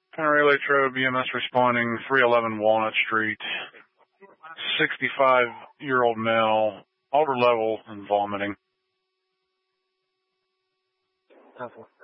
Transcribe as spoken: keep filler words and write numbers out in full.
Relay Trobe, E M S responding, three eleven Walnut Street, sixty-five-year-old male, alter level and vomiting. Alpha.